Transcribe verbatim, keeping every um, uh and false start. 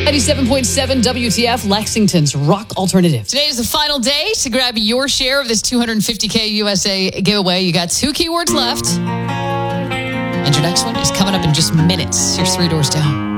ninety-seven point seven W T F, Lexington's Rock Alternative. Today is the final day to grab your share of this two hundred fifty K U S A giveaway. You got two keywords left. And your next one is coming up in just minutes. Here's Three Doors Down.